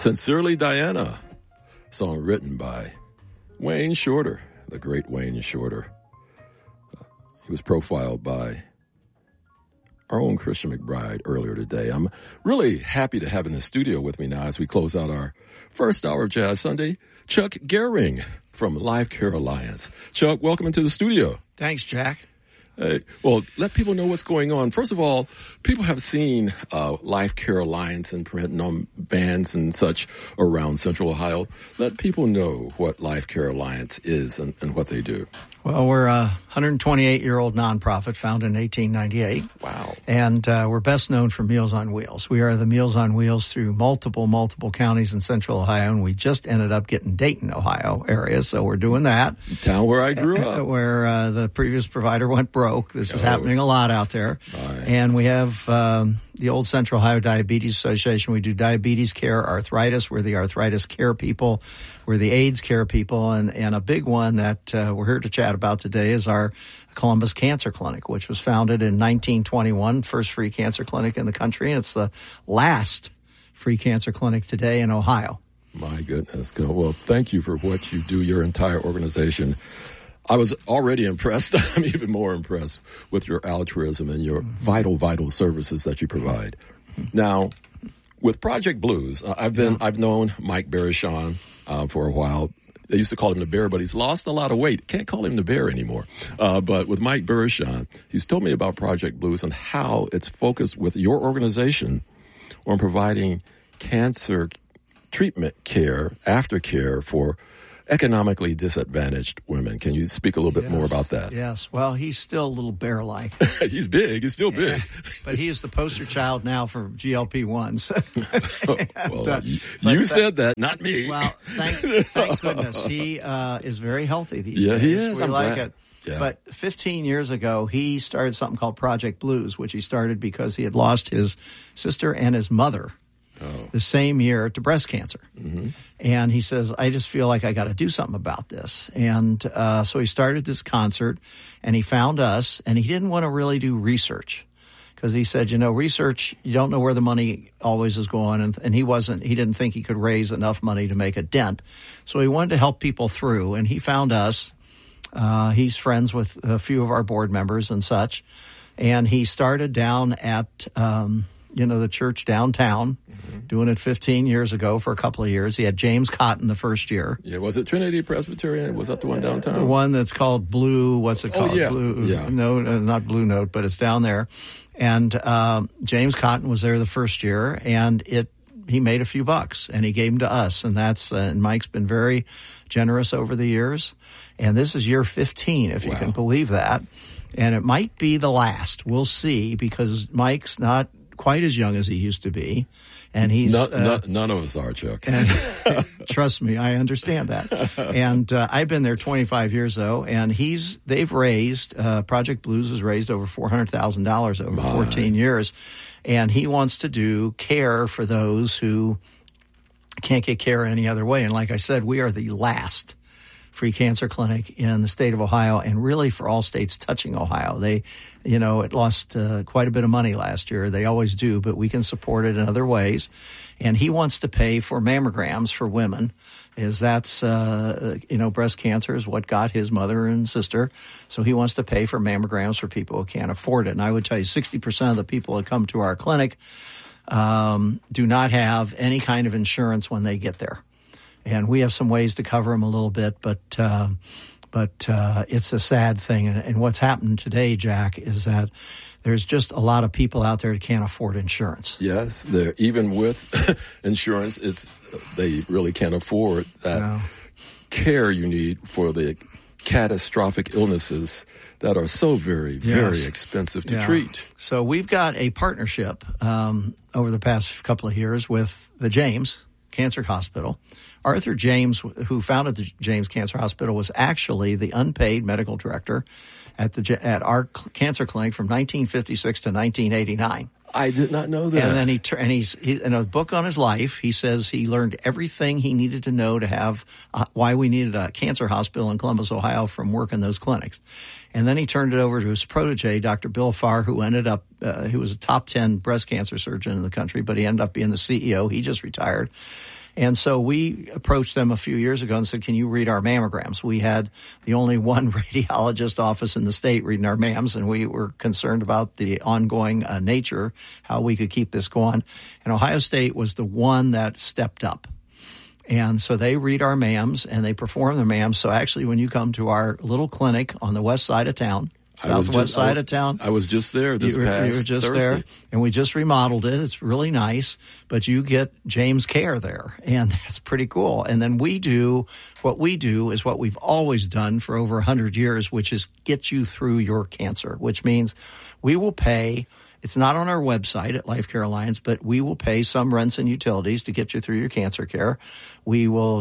Sincerely Diana, song written by Wayne Shorter, the great Wayne Shorter. He was profiled by our own Christian McBride earlier today. I'm really happy to have in the studio with me now as we close out our first hour of Jazz Sunday, Chuck Gehring from Life Care Alliance. Chuck, welcome into the studio. Thanks, Jack. Hey, well, let people know what's going on. First of all, people have seen Life Care Alliance and print on vans and such around Central Ohio. Let people know what Life Care Alliance is and what they do. Well, we're a 128-year-old nonprofit founded in 1898. Wow. And we're best known for Meals on Wheels. We are the Meals on Wheels through multiple counties in Central Ohio, and we just ended up getting Dayton, Ohio area, so we're doing that. Town where I grew up. Where the previous provider went broke. This is happening a lot out there. Right. And we have the old Central Ohio Diabetes Association. We do diabetes care, arthritis. We're the arthritis care people. We're the AIDS care people. And a big one that we're here to chat about today is our Columbus Cancer Clinic, which was founded in 1921, first free cancer clinic in the country. And it's the last free cancer clinic today in Ohio. My goodness. Well, thank you for what you do, your entire organization. I was already impressed. I'm even more impressed with your altruism and your vital services that you provide. Now, with Project Blues, I've known Mike Barishon for a while. They used to call him the Bear, but he's lost a lot of weight. Can't call him the Bear anymore. But with Mike Barishon, he's told me about Project Blues and how it's focused with your organization on providing cancer treatment care, aftercare for economically disadvantaged women. Can you speak a little bit more about that? Yes. Well, he's still a little bear-like. He's big. He's still big. But he is the poster child now for GLP-1s. You said that, not me. Well, thank goodness. He is very healthy these days. Yeah, he is. We like it. Yeah. But 15 years ago, he started something called Project Blues, which he started because he had lost his sister and his mother the same year to breast cancer. Mm-hmm. And he says, I just feel like I got to do something about this. And so he started this concert, and he found us, and he didn't want to really do research because he said, research, you don't know where the money always is going. And he didn't think he could raise enough money to make a dent. So he wanted to help people through, and he found us. He's friends with a few of our board members and such. And he started down at the church downtown, doing it 15 years ago for a couple of years. He had James Cotton the first year. Yeah, was it Trinity Presbyterian? Was that the one downtown? The one that's called Blue, what's it called? Yeah. Blue, yeah. No, not Blue Note, but it's down there. And James Cotton was there the first year, and he made a few bucks, and he gave them to us. And and Mike's been very generous over the years. And this is year 15, if you can believe that. And it might be the last. We'll see, because Mike's not quite as young as he used to be, and he's none of us are, Chuck. And trust me, I understand that. And I've been there 25 years though, and they've raised Project Blues has raised over $400,000 over 14 years, and he wants to do care for those who can't get care any other way. And like I said, we are the last free cancer clinic in the state of Ohio, and really for all states touching Ohio. It lost quite a bit of money last year. They always do, but we can support it in other ways. And he wants to pay for mammograms for women, that's breast cancer is what got his mother and sister. So he wants to pay for mammograms for people who can't afford it. And I would tell you 60% of the people that come to our clinic do not have any kind of insurance when they get there. And we have some ways to cover them a little bit, but it's a sad thing. And what's happened today, Jack, is that there's just a lot of people out there that can't afford insurance. Yes, even with insurance, they really can't afford that care you need for the catastrophic illnesses that are so very, very expensive to treat. So we've got a partnership over the past couple of years with the James Cancer Hospital. Arthur James, who founded the James Cancer Hospital, was actually the unpaid medical director at our cancer clinic from 1956 to 1989. I did not know that. And then he's in a book on his life, he says he learned everything he needed to know to have why we needed a cancer hospital in Columbus, Ohio, from working those clinics. And then he turned it over to his protege, Dr. Bill Farr, who ended up he was a top 10 breast cancer surgeon in the country, but he ended up being the CEO. He just retired. And so we approached them a few years ago and said, can you read our mammograms? We had the only one radiologist office in the state reading our mams, and we were concerned about the ongoing nature, how we could keep this going. And Ohio State was the one that stepped up. And so they read our mams and they perform the mams. So actually, when you come to our little clinic on the west side of town, southwest side of town. I was just there you were just Thursday. There, and we just remodeled it. It's really nice, but you get James Care there, and that's pretty cool. And then what we do is what we've always done for over 100 years, which is get you through your cancer, which means we will pay. It's not on our website at Life Care Alliance, but we will pay some rents and utilities to get you through your cancer care. We will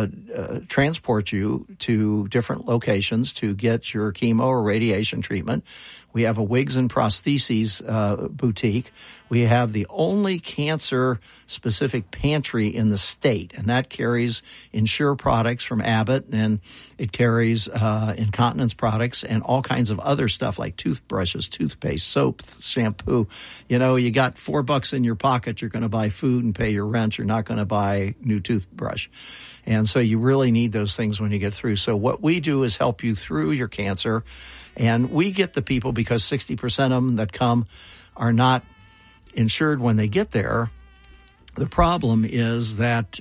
transport you to different locations to get your chemo or radiation treatment. We have a wigs and prostheses boutique. We have the only cancer-specific pantry in the state, and that carries Ensure products from Abbott, and it carries incontinence products and all kinds of other stuff like toothbrushes, toothpaste, soap, shampoo. You know, you got $4 in your pocket, you're going to buy food and pay your rent. You're not going to buy new toothbrush. And so you really need those things when you get through. So what we do is help you through your cancer. And we get the people because 60% of them that come are not insured when they get there. The problem is that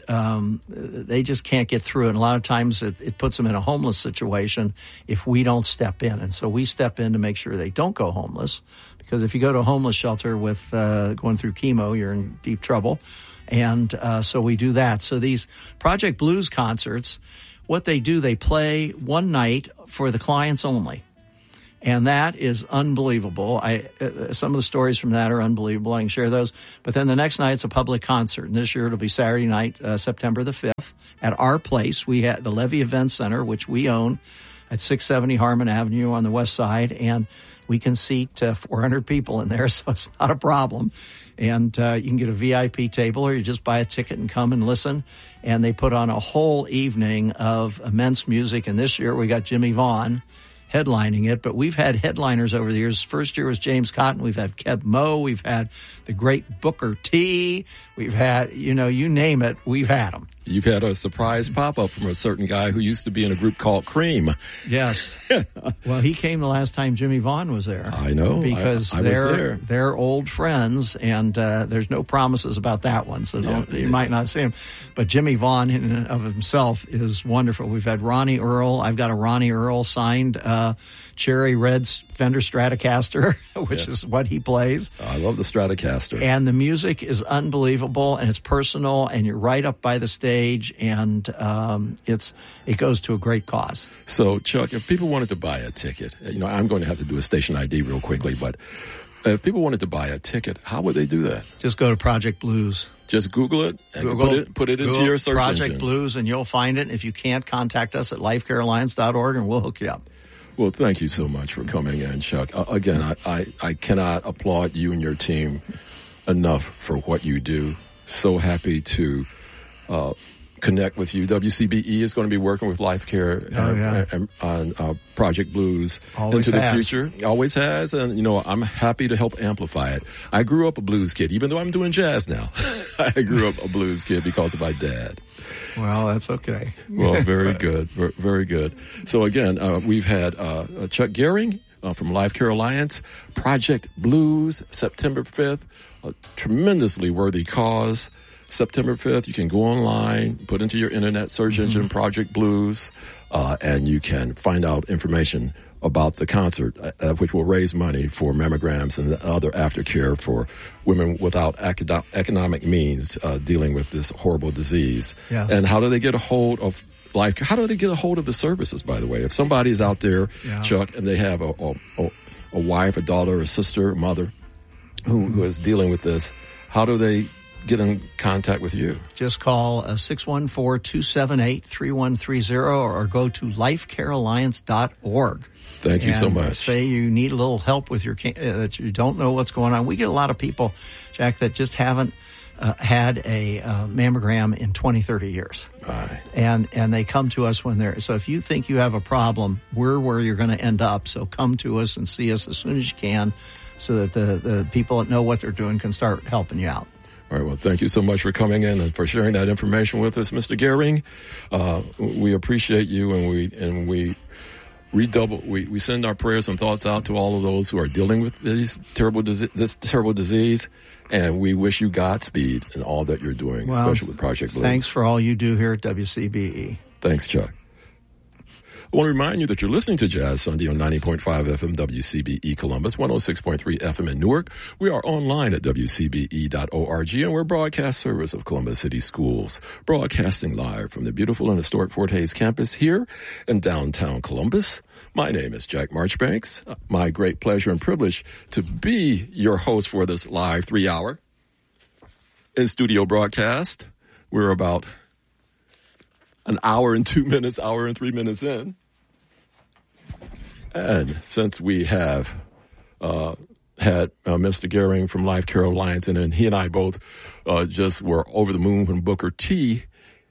they just can't get through it. And a lot of times it puts them in a homeless situation if we don't step in. And so we step in to make sure they don't go homeless. Because if you go to a homeless shelter with going through chemo, you're in deep trouble. And so we do that. So these Project Blues concerts, what they do, they play one night for the clients only. And that is unbelievable. Some of the stories from that are unbelievable. I can share those. But then the next night, it's a public concert. And this year, it'll be Saturday night, September the 5th, at our place. We have the Levy Event Center, which we own at 670 Harmon Avenue on the west side. And we can seat 400 people in there, so it's not a problem. And you can get a VIP table, or you just buy a ticket and come and listen. And they put on a whole evening of immense music. And this year, we got Jimmy Vaughn headlining it, but we've had headliners over the years. First year was James Cotton. We've had Keb Mo. We've had the great Booker T. We've had, you name it, we've had them. You've had a surprise pop-up from a certain guy who used to be in a group called Cream. Yes. Well, he came the last time Jimmy Vaughn was there. I know. Because I was there. They're old friends, and there's no promises about that one, so you might not see him. But Jimmy Vaughn in and of himself is wonderful. We've had Ronnie Earl. I've got a Ronnie Earl signed Cherry Red Fender Stratocaster, which is what he plays. I love the Stratocaster. And the music is unbelievable, and it's personal, and you're right up by the stage, and it goes to a great cause. So, Chuck, if people wanted to buy a ticket, I'm going to have to do a station ID real quickly, but if people wanted to buy a ticket, how would they do that? Just go to Project Blues. Just Google it and put it into your search Project engine. Blues, and you'll find it. If you can't, contact us at lifecarealliance.org, and we'll hook you up. Well, thank you so much for coming in, Chuck. Again, I cannot applaud you and your team enough for what you do. So happy to connect with you. WCBE is going to be working with Life Care on Project Blues into the future. Always has. And, I'm happy to help amplify it. I grew up a blues kid, even though I'm doing jazz now. I grew up a blues kid because of my dad. Well, that's okay. Well, very good. Very good. So, again, we've had Chuck Gehring from Life Care Alliance, Project Blues, September 5th, a tremendously worthy cause. September 5th, you can go online, put into your internet search engine Project Blues, and you can find out information about the concert, which will raise money for mammograms and other aftercare for women without economic means dealing with this horrible disease. Yes. And how do they get a hold of Life Care? How do they get a hold of the services, by the way? If somebody's out there, Chuck, and they have a wife, a daughter, a sister, a mother who is dealing with this, how do they get in contact with you? Just call 614-278-3130 or go to lifecarealliance.org. Thank you so much. Say you need a little help with your that you don't know what's going on. We get a lot of people, Jack, that just haven't had a mammogram in 20, 30 years. Right. And they come to us when they're... So if you think you have a problem, we're where you're going to end up. So come to us and see us as soon as you can so that the people that know what they're doing can start helping you out. All right. Well, thank you so much for coming in and for sharing that information with us, Mr. Gehring. We appreciate you, and we send our prayers and thoughts out to all of those who are dealing with this terrible disease, and we wish you Godspeed in all that you're doing, especially with Project Blue. Thanks for all you do here at WCBE. Thanks, Chuck. I want to remind you that you're listening to Jazz Sunday on 90.5 FM WCBE Columbus, 106.3 FM in Newark. We are online at WCBE.org, and we're a broadcast service of Columbus City Schools, broadcasting live from the beautiful and historic Fort Hays campus here in downtown Columbus. My name is Jack Marchbanks. My great pleasure and privilege to be your host for this live 3-hour in-studio broadcast. We're about an hour and 2 minutes, hour and 3 minutes in. And since we have had Mr. Gehring from Life Care Alliance, and he and I both just were over the moon when Booker T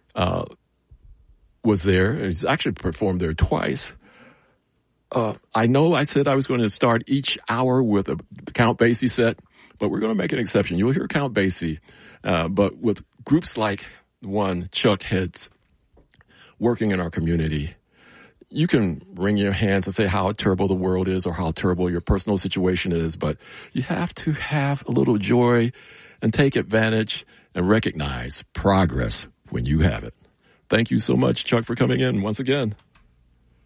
was there. He's actually performed there twice. I know I said I was going to start each hour with a Count Basie set, but we're going to make an exception. You'll hear Count Basie, but with groups like the one Chuck heads working in our community, you can wring your hands and say how terrible the world is or how terrible your personal situation is, but you have to have a little joy and take advantage and recognize progress when you have it. Thank you so much, Chuck, for coming in once again.